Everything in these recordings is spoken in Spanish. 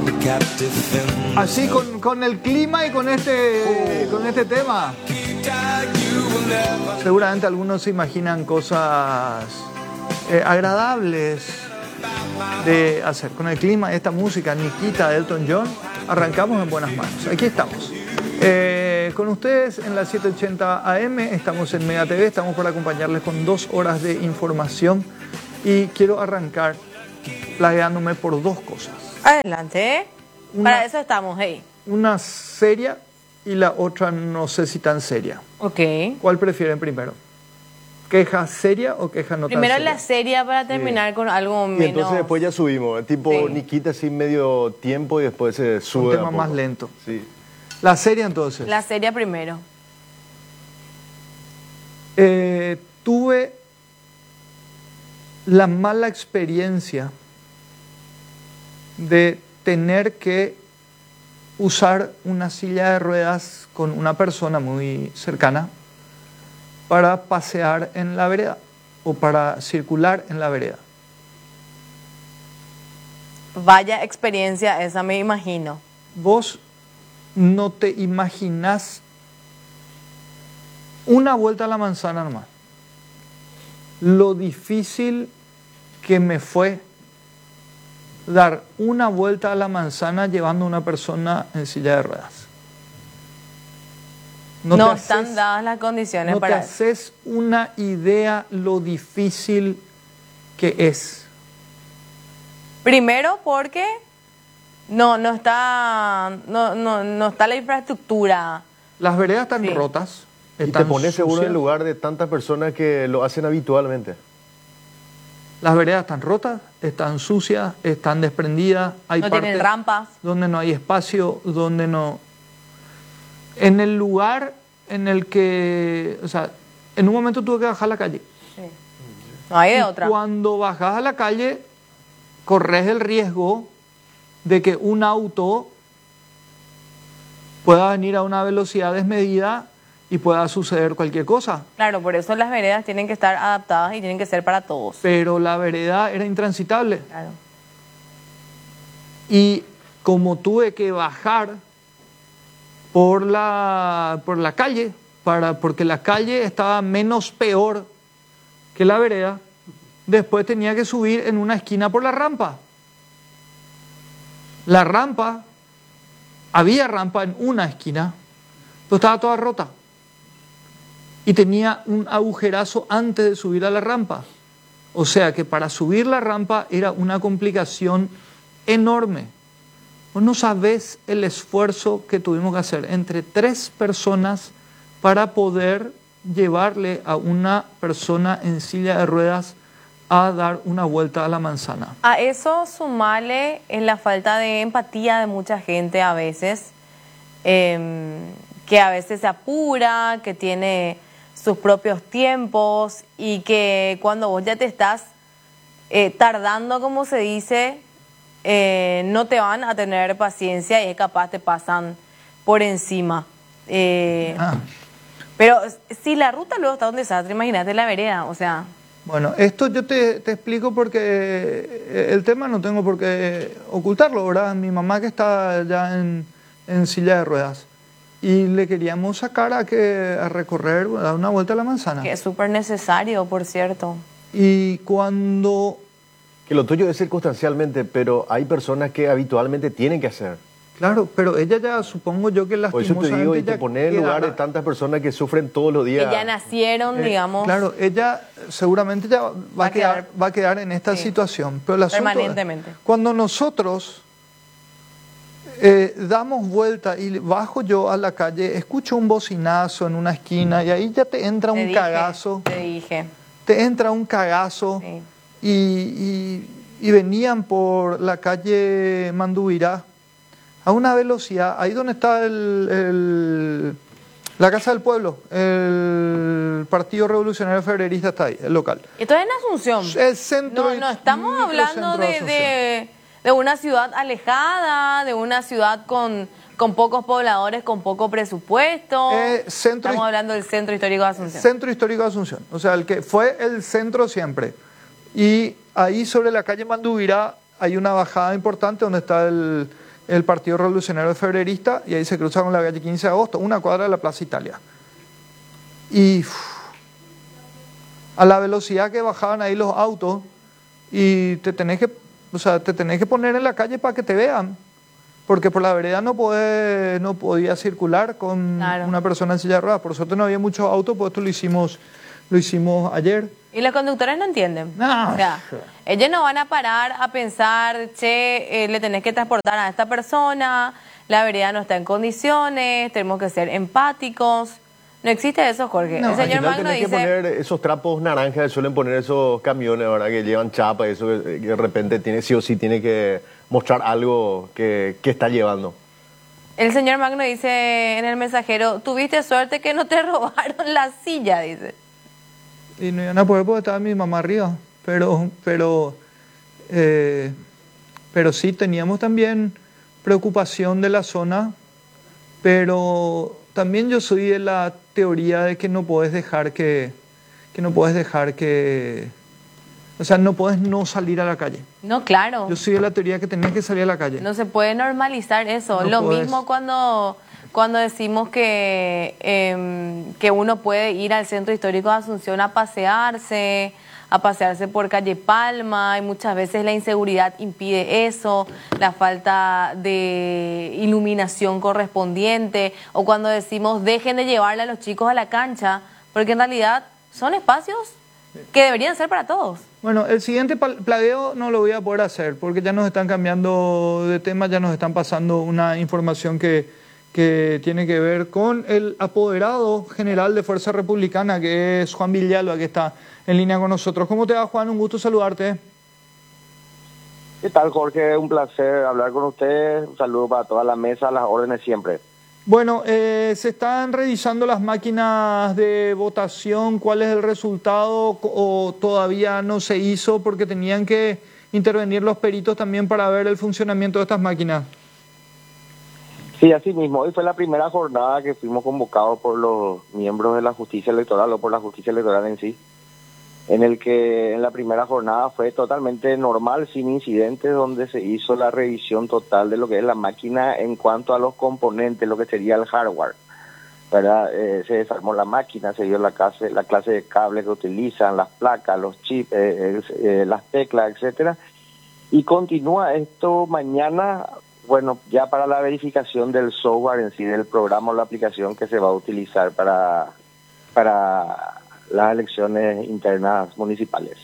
Así con el clima y con este tema. Seguramente algunos se imaginan cosas agradables de hacer. Con el clima y esta música, Nikita de Elton John, arrancamos en buenas manos. Aquí estamos. Con ustedes en la 780 AM, estamos en Mega TV, estamos para acompañarles con 2 horas de información y quiero arrancar plagueándome por 2 cosas. Adelante. Para eso estamos, hey. Una seria y la otra no sé si tan seria. Ok. ¿Cuál prefieren primero? ¿Queja seria o queja no tan seria? Primero la seria para terminar con algo menos... Y entonces después ya subimos, tipo Sí. Nikita así medio tiempo y después se sube. Un a tema poco. más lento. Sí. La seria entonces. La seria primero. Tuve la mala experiencia de tener que usar una silla de ruedas con una persona muy cercana para pasear en la vereda o para circular en la vereda. Vaya experiencia esa, me imagino. Vos no te imaginás una vuelta a la manzana nomás. Lo difícil que me fue dar una vuelta a la manzana llevando a una persona en silla de ruedas. No están dadas las condiciones No te para eso. haces una idea lo difícil que es. Primero porque no está la infraestructura. Las veredas están Sí. rotas. Y te Están pones seguro en sucias. el lugar de tantas personas que lo hacen habitualmente. Las veredas están rotas, están sucias, están desprendidas. Hay No tienen partes rampas. donde no hay espacio, donde no... En el lugar en el que... O sea, en un momento tuve que bajar a la calle. Sí. No hay de Y otra. cuando bajas a la calle, corres el riesgo de que un auto pueda venir a una velocidad desmedida y pueda suceder cualquier cosa. Claro, por eso las veredas tienen que estar adaptadas y tienen que ser para todos. Pero la vereda era intransitable. Claro. Y como tuve que bajar por la calle, porque la calle estaba menos peor que la vereda, después tenía que subir en una esquina por la rampa. La rampa, había rampa en una esquina, pero estaba toda rota. Y tenía un agujerazo antes de subir a la rampa. O sea que para subir la rampa era una complicación enorme. Vos no sabés el esfuerzo que tuvimos que hacer entre 3 personas para poder llevarle a una persona en silla de ruedas a dar una vuelta a la manzana. A eso sumale en la falta de empatía de mucha gente a veces, que a veces se apura, que tiene sus propios tiempos y que cuando vos ya te estás tardando, como se dice, no te van a tener paciencia y es capaz te pasan por encima. Pero si la ruta luego está un desastre, imagínate la vereda, o sea... Bueno, esto yo te explico porque el tema no tengo por qué ocultarlo, ¿verdad? Mi mamá que está ya en silla de ruedas y le queríamos sacar a recorrer, a dar una vuelta a la manzana. Que es súper necesario, por cierto. Y cuando... Que lo tuyo es circunstancialmente, pero hay personas que habitualmente tienen que hacer. Claro, pero ella ya supongo yo que Por eso te lastimosamente... digo, y te ya pones en lugar de quedará- tantas personas que sufren todos los Que días. ya nacieron, digamos, Claro, ella seguramente ya va a quedar en esta Sí. situación. Pero el asunto es, Permanentemente. cuando nosotros damos vuelta y bajo yo a la calle, escucho un bocinazo en una esquina y ahí ya te entra un cagazo. Te dije. Te entra un cagazo Sí. y venían por la calle Mandubirá a una velocidad, ahí donde está la Casa del Pueblo, el Partido Revolucionario Febrerista está ahí, el local. Esto es en Asunción. El centro, No estamos hablando microcentro de de una ciudad alejada, de una ciudad con pocos pobladores, con poco presupuesto. Estamos hablando del centro histórico de Asunción. Centro histórico de Asunción, o sea, el que fue el centro siempre. Y ahí sobre la calle Mandubirá hay una bajada importante donde está el Partido Revolucionario Febrerista, y ahí se cruza con la calle 15 de agosto, una cuadra de la Plaza Italia. Y a la velocidad que bajaban ahí los autos, y te tenés que poner en la calle para que te vean, porque por la vereda no podía circular con una persona en silla de ruedas. Por suerte no había muchos autos, pues esto lo hicimos ayer. Y los conductores no entienden. No. O sea, ellos no van a parar a pensar, che, le tenés que transportar a esta persona, la vereda no está en condiciones, tenemos que ser empáticos. No existe eso, Jorge. No, el señor Magno tenés que poner esos trapos naranjas que suelen poner esos camiones, ¿verdad? Que llevan chapa, eso que de repente tiene sí o sí tiene que mostrar algo que está llevando. El señor Magno dice en el mensajero, tuviste suerte que no te robaron la silla, dice. Y no iban a poder porque estaba mi mamá arriba, pero sí teníamos también preocupación de la zona, pero también yo soy de la teoría de que no puedes dejar o sea, no puedes no salir a la calle. No, claro. Yo soy de la teoría que tenés que salir a la calle. No se puede normalizar eso. No Lo podés. mismo cuando decimos que uno puede ir al centro histórico de Asunción a pasearse por calle Palma, y muchas veces la inseguridad impide eso, la falta de iluminación correspondiente, o cuando decimos dejen de llevarle a los chicos a la cancha, porque en realidad son espacios que deberían ser para todos. Bueno, el siguiente plagueo no lo voy a poder hacer porque ya nos están cambiando de tema, ya nos están pasando una información que tiene que ver con el apoderado general de Fuerza Republicana, que es Juan Villalba, que está en línea con nosotros. ¿Cómo te va, Juan? Un gusto saludarte. ¿Qué tal, Jorge? Un placer hablar con usted. Un saludo para toda la mesa, las órdenes siempre. Bueno, se están revisando las máquinas de votación. ¿Cuál es el resultado? ¿O todavía no se hizo porque tenían que intervenir los peritos también para ver el funcionamiento de estas máquinas? Sí, así mismo. Hoy fue la primera jornada que fuimos convocados por los miembros de la justicia electoral o por la justicia electoral en sí, en el que en la primera jornada fue totalmente normal, sin incidentes, donde se hizo la revisión total de lo que es la máquina en cuanto a los componentes, lo que sería el hardware, ¿verdad? Se desarmó la máquina, se dio la clase de cable que utilizan, las placas, los chips, las teclas, etcétera. Y continúa esto mañana, bueno, ya para la verificación del software en sí, del programa o la aplicación que se va a utilizar para las elecciones internas municipales.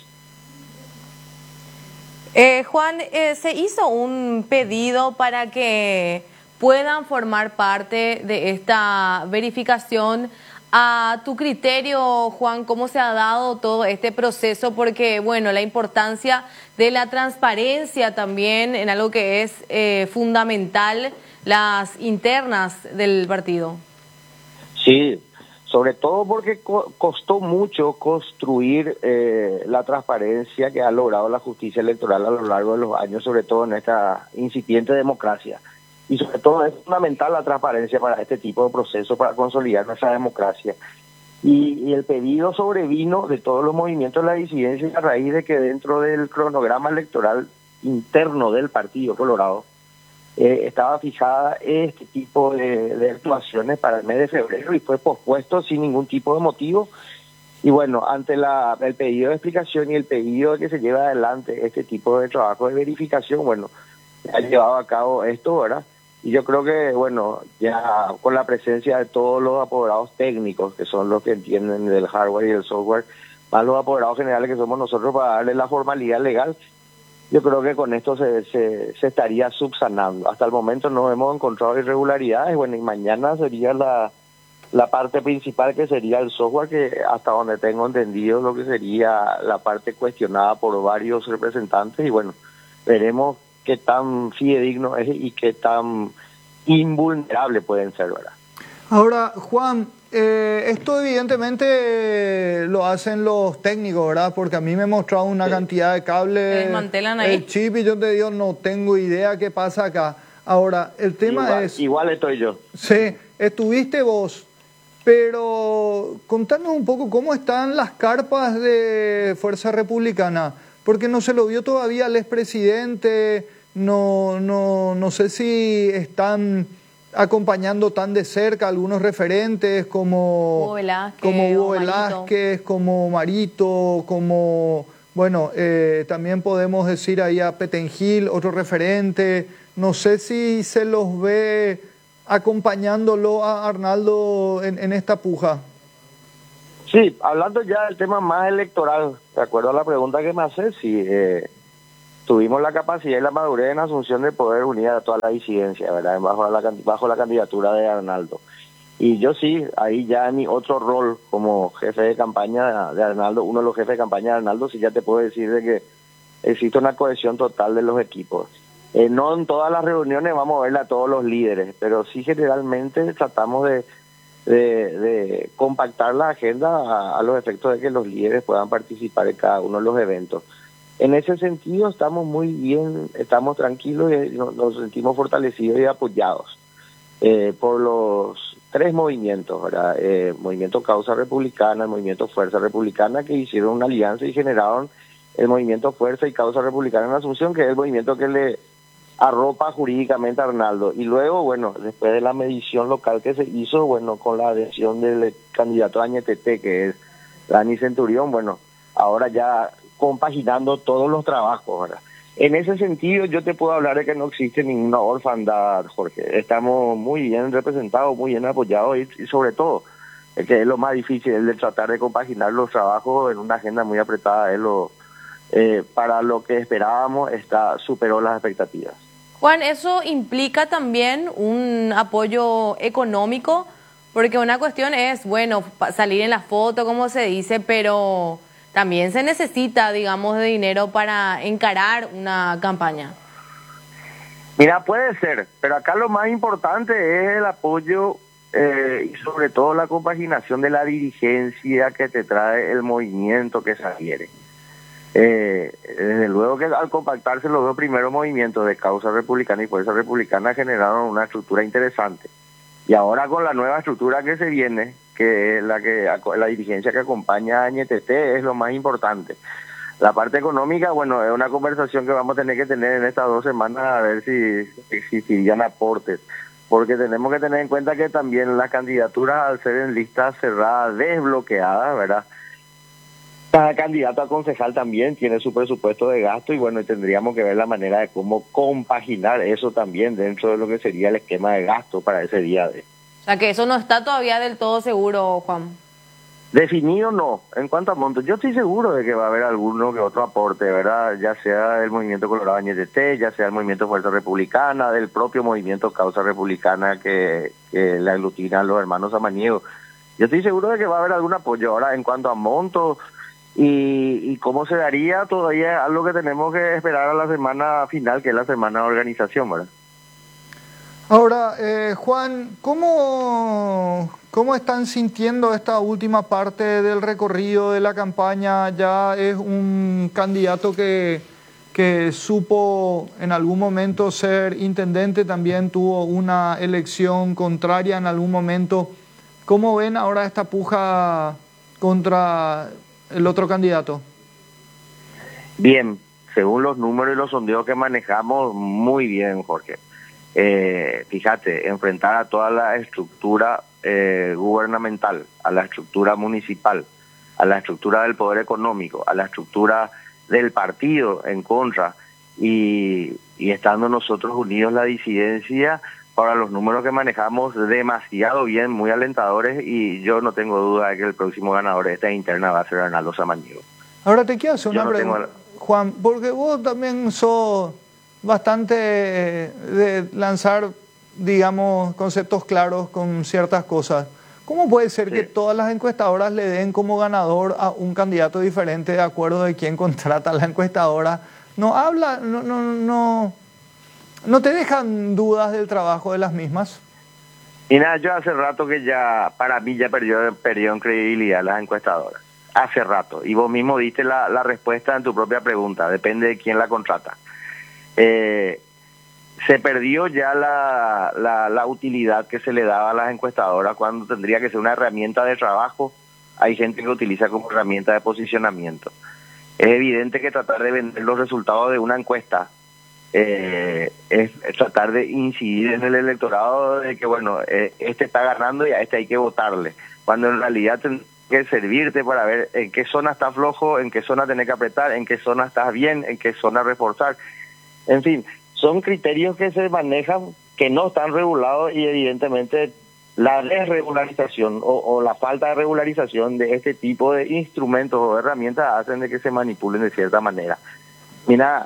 Juan, se hizo un pedido para que puedan formar parte de esta verificación. A tu criterio, Juan, ¿cómo se ha dado todo este proceso? Porque, bueno, la importancia de la transparencia también en algo que es fundamental, las internas del partido. Sí, sobre todo porque costó mucho construir la transparencia que ha logrado la justicia electoral a lo largo de los años, sobre todo en esta incipiente democracia. Y sobre todo es fundamental la transparencia para este tipo de procesos, para consolidar nuestra democracia. Y el pedido sobrevino de todos los movimientos de la disidencia a raíz de que dentro del cronograma electoral interno del Partido Colorado estaba fijada este tipo de actuaciones para el mes de febrero y fue pospuesto sin ningún tipo de motivo. Y bueno, ante el pedido de explicación y el pedido de que se lleve adelante este tipo de trabajo de verificación, bueno, se ha llevado a cabo esto, ¿verdad? Y yo creo que, bueno, ya con la presencia de todos los apoderados técnicos, que son los que entienden del hardware y del software, más los apoderados generales que somos nosotros para darle la formalidad legal, yo creo que con esto se estaría subsanando. Hasta el momento no hemos encontrado irregularidades, bueno, y mañana sería la parte principal, que sería el software, que hasta donde tengo entendido lo que sería la parte cuestionada por varios representantes, y bueno, veremos qué tan fidedigno es y qué tan invulnerable pueden ser, ¿verdad? Ahora, Juan, esto evidentemente lo hacen los técnicos, ¿verdad? Porque a mí me mostraron una cantidad de cables, desmantelan ahí el chip, y yo te digo, no tengo idea qué pasa acá. Ahora, el tema es... Igual estoy yo. Sí, estuviste vos, pero contanos un poco cómo están las carpas de Fuerza Republicana, porque no se lo vio todavía al expresidente, no sé si están acompañando tan de cerca algunos referentes como Hugo Velázquez, como Marito, como, bueno, también podemos decir ahí a Petengil, otro referente. No sé si se los ve acompañándolo a Arnaldo en esta puja. Sí, hablando ya del tema más electoral, de acuerdo a la pregunta que me haces, sí, tuvimos la capacidad y la madurez en Asunción de poder unir a toda la disidencia, ¿verdad? Bajo la candidatura de Arnaldo. Y yo sí, ahí ya en mi otro rol como jefe de campaña de Arnaldo, uno de los jefes de campaña de Arnaldo, sí ya te puedo decir de que existe una cohesión total de los equipos. No en todas las reuniones vamos a verla a todos los líderes, pero sí generalmente tratamos de compactar la agenda a los efectos de que los líderes puedan participar en cada uno de los eventos. En ese sentido estamos muy bien, estamos tranquilos y nos sentimos fortalecidos y apoyados por los tres movimientos, ¿verdad? Movimiento Causa Republicana, el Movimiento Fuerza Republicana, que hicieron una alianza y generaron el Movimiento Fuerza y Causa Republicana en Asunción, que es el movimiento que le arropa jurídicamente a Arnaldo. Y luego, bueno, después de la medición local que se hizo, bueno, con la adhesión del candidato a Añetete, que es Dani Centurión, bueno, ahora ya compaginando todos los trabajos, ¿verdad? En ese sentido, yo te puedo hablar de que no existe ninguna orfandad, Jorge. Estamos muy bien representados, muy bien apoyados y sobre todo, que es lo más difícil, el de tratar de compaginar los trabajos en una agenda muy apretada, para lo que esperábamos, superó las expectativas. Juan, ¿eso implica también un apoyo económico? Porque una cuestión es, bueno, salir en la foto, como se dice, pero también se necesita, digamos, de dinero para encarar una campaña. Mira, puede ser, pero acá lo más importante es el apoyo y sobre todo la compaginación de la dirigencia que te trae el movimiento que se adhiere. Desde luego que al compactarse los dos primeros movimientos de Causa Republicana y Fuerza Republicana generaron una estructura interesante. Y ahora con la nueva estructura que se viene, que es la dirigencia que acompaña a Añetete, es lo más importante. La parte económica, bueno, es una conversación que vamos a tener que tener en estas 2 semanas a ver si existirían aportes, porque tenemos que tener en cuenta que también las candidaturas, al ser en listas cerradas, desbloqueadas, ¿verdad? Cada candidato a concejal también tiene su presupuesto de gasto y bueno, tendríamos que ver la manera de cómo compaginar eso también dentro de lo que sería el esquema de gasto para ese día. O sea que eso no está todavía del todo seguro, Juan. Definido no. En cuanto a montos, yo estoy seguro de que va a haber alguno que otro aporte, ¿verdad? Ya sea del Movimiento Colorado Añetete, ya sea el Movimiento Fuerza Republicana, del propio Movimiento Causa Republicana que le aglutinan los hermanos Samaniego. Yo estoy seguro de que va a haber algún apoyo. Ahora, en cuanto a montos y cómo se daría, todavía es algo que tenemos que esperar a la semana final, que es la semana de organización, ¿verdad? Ahora, Juan, ¿cómo están sintiendo esta última parte del recorrido de la campaña? Ya es un candidato que supo en algún momento ser intendente, también tuvo una elección contraria en algún momento. ¿Cómo ven ahora esta puja contra el otro candidato? Bien, según los números y los sondeos que manejamos, muy bien, Jorge. Fíjate, enfrentar a toda la estructura gubernamental, a la estructura municipal, a la estructura del poder económico, a la estructura del partido en contra y estando nosotros unidos la disidencia, para los números que manejamos demasiado bien, muy alentadores y yo no tengo duda de que el próximo ganador de esta interna va a ser Arnaldo Samaniego. Ahora te quiero hacer una pregunta, Juan, porque vos también sos bastante de lanzar, digamos, conceptos claros con ciertas cosas. ¿Cómo puede ser que todas las encuestadoras le den como ganador a un candidato diferente de acuerdo de quién contrata la encuestadora? ¿No te dejan dudas del trabajo de las mismas? Y nada, yo hace rato que para mí ya perdió en credibilidad las encuestadoras. Hace rato. Y vos mismo diste la respuesta en tu propia pregunta. Depende de quién la contrata. Se perdió ya la utilidad que se le daba a las encuestadoras cuando tendría que ser una herramienta de trabajo. Hay gente que lo utiliza como herramienta de posicionamiento. Es evidente que tratar de vender los resultados de una encuesta es tratar de incidir en el electorado de que, bueno, este está ganando y a este hay que votarle, cuando en realidad tendría que servirte para ver en qué zona está flojo, en qué zona tenés que apretar, en qué zona estás bien, en qué zona reforzar. En fin, son criterios que se manejan, que no están regulados, y evidentemente la desregularización o la falta de regularización de este tipo de instrumentos o herramientas hacen de que se manipulen de cierta manera. Mira,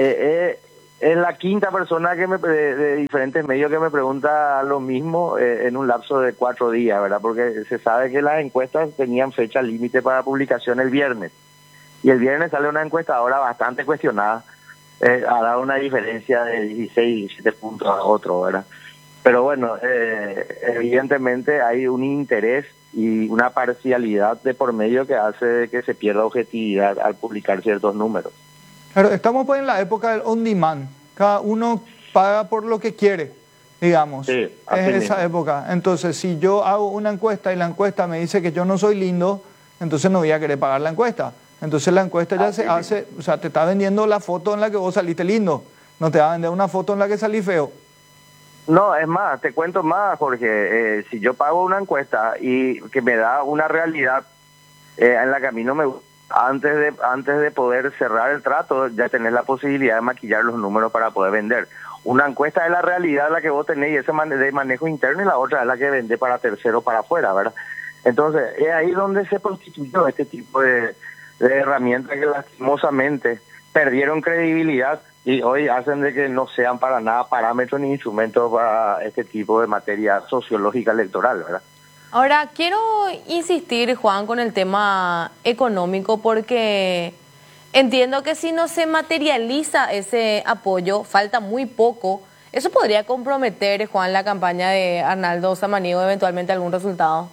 es la quinta persona de diferentes medios que me pregunta lo mismo en un lapso de 4 días, ¿verdad? Porque se sabe que las encuestas tenían fecha límite para publicación el viernes. Y el viernes sale una encuestadora bastante cuestionada. Ha dado una diferencia de 16, 17 puntos a otro, ¿verdad? Pero bueno, evidentemente hay un interés y una parcialidad de por medio que hace que se pierda objetividad al publicar ciertos números. Claro, estamos pues en la época del on demand. Cada uno paga por lo que quiere, digamos. Sí, es esa época. Entonces, si yo hago una encuesta y la encuesta me dice que yo no soy lindo, entonces no voy a querer pagar la encuesta. Entonces la encuesta ya se hace, o sea, te está vendiendo la foto en la que vos saliste lindo. No te va a vender una foto en la que salí feo. No, es más, te cuento más, Jorge. Si yo pago una encuesta y que me da una realidad en la que a mí no me gusta, antes de poder cerrar el trato, ya tenés la posibilidad de maquillar los números para poder vender. Una encuesta es la realidad la que vos tenés y ese de manejo interno, y la otra es la que vende para terceros, para afuera, ¿verdad? Entonces, es ahí donde se constituyó este tipo de herramientas que lastimosamente perdieron credibilidad y hoy hacen de que no sean para nada parámetros ni instrumentos para este tipo de materia sociológica electoral, ¿verdad? Ahora, quiero insistir, Juan, con el tema económico, porque entiendo que si no se materializa ese apoyo, falta muy poco. ¿Eso podría comprometer, Juan, la campaña de Arnaldo Samaniego, eventualmente algún resultado?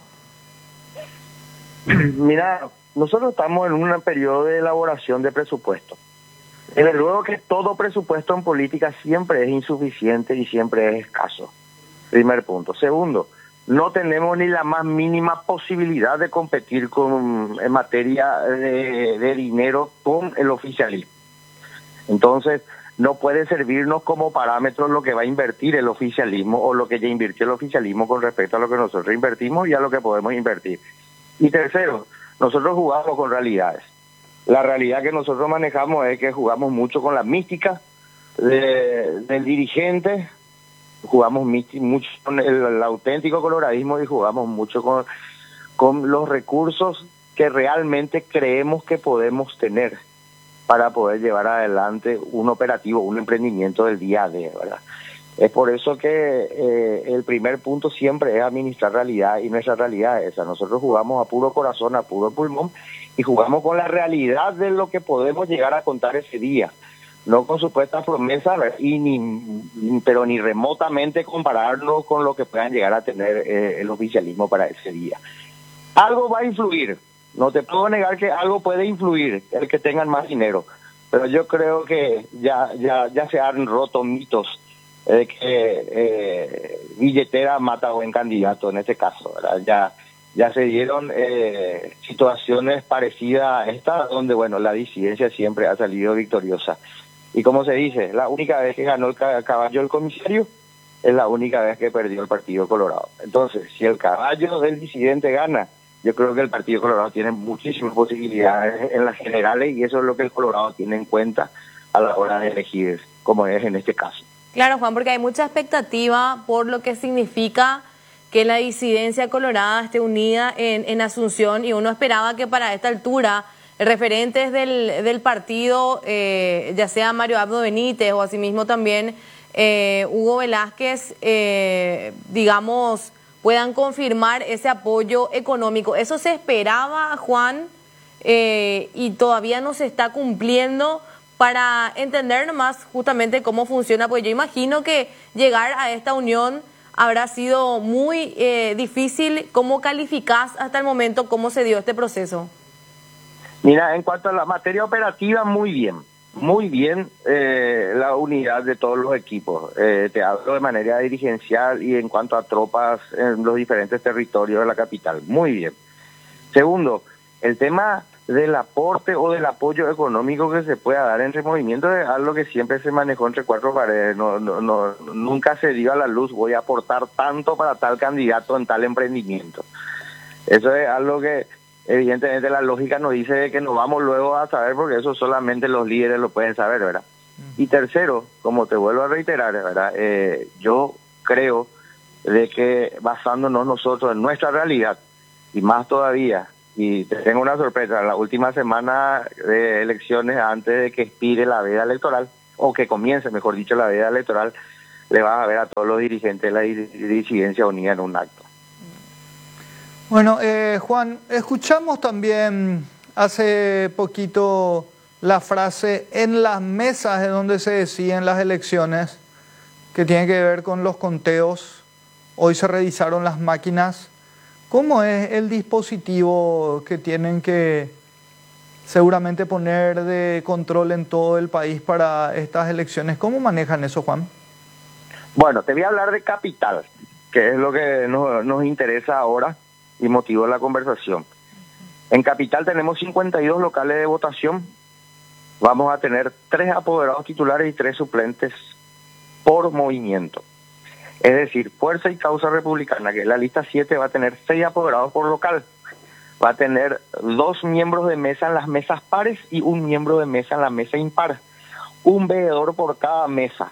Mira, nosotros estamos en un periodo de elaboración de presupuesto. Desde luego que todo presupuesto en política siempre es insuficiente y siempre es escaso. Primer punto. Segundo, no tenemos ni la más mínima posibilidad de competir en materia de dinero con el oficialismo. Entonces, no puede servirnos como parámetro lo que va a invertir el oficialismo o lo que ya invirtió el oficialismo con respecto a lo que nosotros invertimos y a lo que podemos invertir. Y tercero, nosotros jugamos con realidades. La realidad que nosotros manejamos es que jugamos mucho con la mística del dirigente, jugamos mucho con el auténtico coloradismo y jugamos mucho con los recursos que realmente creemos que podemos tener para poder llevar adelante un operativo, un emprendimiento del día a día, ¿verdad? Es por eso que el primer punto siempre es administrar realidad, y nuestra realidad es esa. Nosotros jugamos a puro corazón, a puro pulmón, y jugamos con la realidad de lo que podemos llegar a contar ese día. No con supuestas promesas, pero ni remotamente compararlo con lo que puedan llegar a tener el oficialismo para ese día. Algo va a influir, no te puedo negar que algo puede influir, el que tengan más dinero, pero yo creo que ya se han roto mitos de que billetera mata a buen candidato en este caso, ¿verdad? Ya se dieron situaciones parecidas a esta, donde bueno, la disidencia siempre ha salido victoriosa. Y como se dice, la única vez que ganó el caballo del comisario es la única vez que perdió el Partido Colorado. Entonces, si el caballo del disidente gana, yo creo que el Partido Colorado tiene muchísimas posibilidades en las generales, y eso es lo que el Colorado tiene en cuenta a la hora de elegir, como es en este caso. Claro, Juan, porque hay mucha expectativa por lo que significa que la disidencia colorada esté unida en Asunción, y uno esperaba que para esta altura referentes del partido, ya sea Mario Abdo Benítez o asimismo también Hugo Velázquez, digamos, puedan confirmar ese apoyo económico. ¿Eso se esperaba, Juan, y todavía no se está cumpliendo? Para entender nomás justamente cómo funciona, pues yo imagino que llegar a esta unión habrá sido muy difícil. ¿Cómo calificás hasta el momento cómo se dio este proceso? Mira, en cuanto a la materia operativa, muy bien la unidad de todos los equipos. Te hablo de manera dirigencial y en cuanto a tropas en los diferentes territorios de la capital, muy bien. Segundo, el tema del aporte o del apoyo económico que se pueda dar entre movimientos es algo que siempre se manejó entre cuatro paredes. Nunca se dio a la luz, voy a aportar tanto para tal candidato en tal emprendimiento. Eso es algo que evidentemente la lógica nos dice que nos vamos luego a saber, porque eso solamente los líderes lo pueden saber, ¿verdad? Y tercero, como te vuelvo a reiterar, ¿verdad? Yo creo de que basándonos nosotros en nuestra realidad, y más todavía, y te tengo una sorpresa, en la última semana de elecciones, antes de que expire la veda electoral, o que comience, mejor dicho, la veda electoral, le vas a ver a todos los dirigentes de la disidencia unida en un acto. Bueno, Juan, escuchamos también hace poquito la frase en las mesas de donde se deciden las elecciones, que tiene que ver con los conteos. Hoy se revisaron las máquinas. ¿Cómo es el dispositivo que tienen que seguramente poner de control en todo el país para estas elecciones? ¿Cómo manejan eso, Juan? Bueno, te voy a hablar de Capital, que es lo que nos interesa ahora y motivó la conversación. En Capital tenemos 52 locales de votación. Vamos a tener 3 apoderados titulares y 3 suplentes por movimiento. Es decir, Fuerza y Causa Republicana, que es la lista 7, va a tener 6 apoderados por local. Va a tener 2 miembros de mesa en las mesas pares y 1 miembro de mesa en la mesa impar. Un veedor por cada mesa.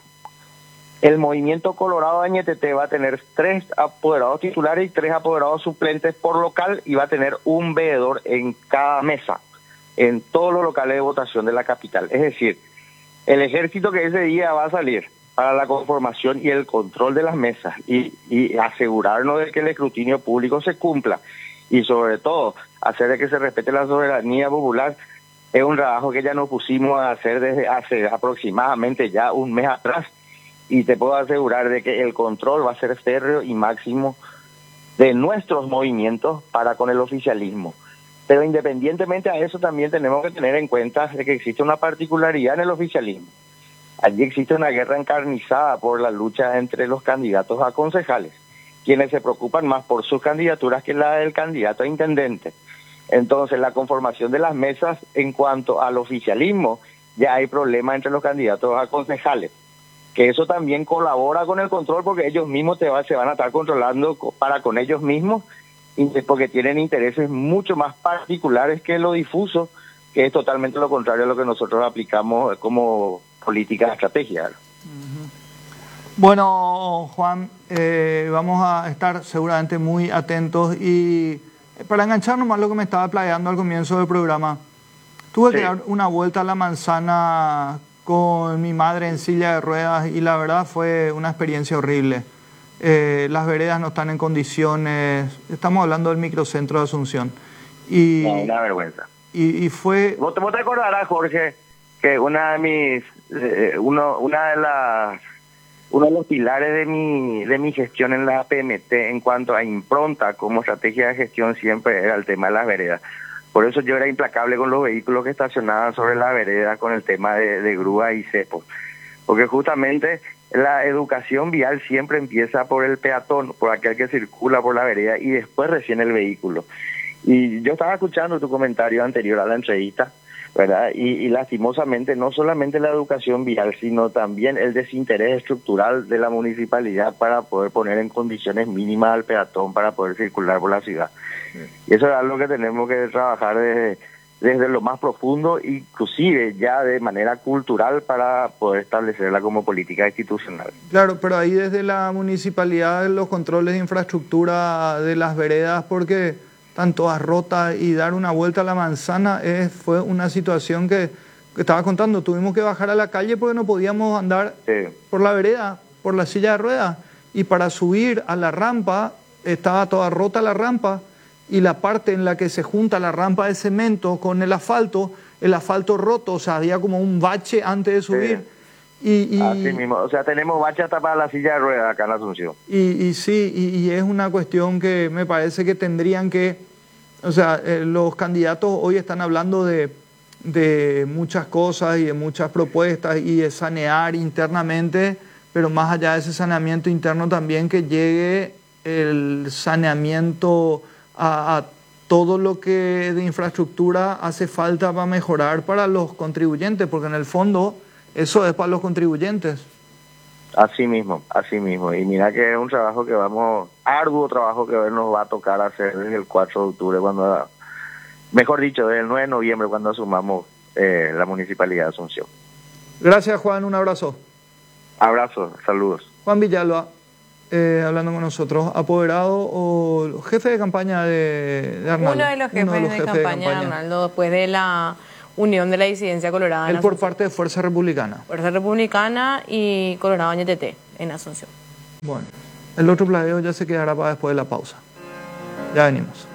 El Movimiento Colorado de Añetete va a tener 3 apoderados titulares y 3 apoderados suplentes por local, y va a tener un veedor en cada mesa, en todos los locales de votación de la capital. Es decir, el ejército que ese día va a salir para la conformación y el control de las mesas y asegurarnos de que el escrutinio público se cumpla, y sobre todo hacer de que se respete la soberanía popular, es un trabajo que ya nos pusimos a hacer desde hace aproximadamente ya un mes atrás. Y te puedo asegurar de que el control va a ser férreo y máximo de nuestros movimientos para con el oficialismo. Pero independientemente a eso, también tenemos que tener en cuenta de que existe una particularidad en el oficialismo. Allí existe una guerra encarnizada por la lucha entre los candidatos a concejales, quienes se preocupan más por sus candidaturas que la del candidato a intendente. Entonces, la conformación de las mesas en cuanto al oficialismo, ya hay problemas entre los candidatos a concejales, que eso también colabora con el control, porque ellos mismos se van a estar controlando para con ellos mismos, porque tienen intereses mucho más particulares que lo difuso, que es totalmente lo contrario a lo que nosotros aplicamos como política de estrategia. Bueno, Juan, vamos a estar seguramente muy atentos, y para enganchar nomás lo que me estaba planteando al comienzo del programa, tuve que dar una vuelta a la manzana con mi madre en silla de ruedas, y la verdad fue una experiencia horrible. Las veredas no están en condiciones. Estamos hablando del microcentro de Asunción. Y, no, una vergüenza. Y fue... ¿Vos te acordarás, Jorge, que uno de los pilares de mi gestión en la PMT en cuanto a impronta como estrategia de gestión siempre era el tema de las veredas? Por eso yo era implacable con los vehículos que estacionaban sobre la vereda, con el tema de grúa y cepos. Porque justamente la educación vial siempre empieza por el peatón, por aquel que circula por la vereda, y después recién el vehículo. Y yo estaba escuchando tu comentario anterior a la entrevista, ¿verdad? Y lastimosamente no solamente la educación vial, sino también el desinterés estructural de la municipalidad para poder poner en condiciones mínimas al peatón para poder circular por la ciudad. Y eso es algo que tenemos que trabajar desde lo más profundo, inclusive ya de manera cultural, para poder establecerla como política institucional. Claro, pero ahí desde la municipalidad los controles de infraestructura de las veredas, porque están todas rotas, y dar una vuelta a la manzana fue una situación que estaba contando. Tuvimos que bajar a la calle porque no podíamos andar por la vereda, por la silla de ruedas, y para subir a la rampa estaba toda rota la rampa, y la parte en la que se junta la rampa de cemento con el asfalto roto, o sea, había como un bache antes de subir. Así mismo, o sea, tenemos bache hasta para la silla de ruedas acá en Asunción. Y es una cuestión que me parece que tendrían que, o sea, los candidatos hoy están hablando de muchas cosas y de muchas propuestas y de sanear internamente, pero más allá de ese saneamiento interno también que llegue el saneamiento a todo lo que de infraestructura hace falta para mejorar para los contribuyentes, porque en el fondo eso es para los contribuyentes. Así mismo, así mismo. Y mira que es un trabajo que arduo trabajo que nos va a tocar hacer desde el 4 de octubre, mejor dicho, desde el 9 de noviembre, cuando asumamos la Municipalidad de Asunción. Gracias, Juan, un abrazo. Abrazo, saludos. Juan Villalba, hablando con nosotros, apoderado o jefe de campaña de Arnaldo. Uno de los jefes de campaña de Arnaldo, después de la unión de la disidencia colorada. Él por parte de Fuerza Republicana. Fuerza Republicana y Colorado NTT en Asunción. Bueno, el otro pladeo ya se quedará para después de la pausa. Ya venimos.